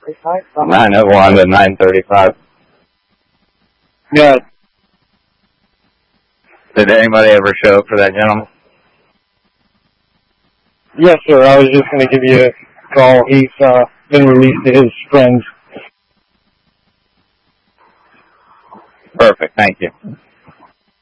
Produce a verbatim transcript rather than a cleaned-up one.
nine oh one to nine thirty-five. Yeah. Did anybody ever show up for that gentleman? Yes, sir. I was just going to give you a call. He's uh, been released to his friends. Perfect. Thank you.